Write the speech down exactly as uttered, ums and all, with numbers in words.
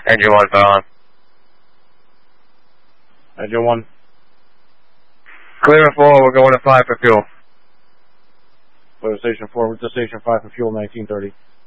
Engine one, Fallon. Engine one. Clear at four, we're going to five for fuel. Clear station four, we're to station five for fuel, nineteen thirty.